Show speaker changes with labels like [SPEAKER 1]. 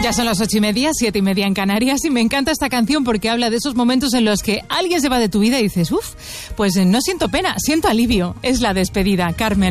[SPEAKER 1] Ya son las 8:30, 7:30 en Canarias, y me encanta esta canción porque habla de esos momentos en los que alguien se va de tu vida y dices, pues no siento pena, siento alivio. Es La Despedida, Carmen.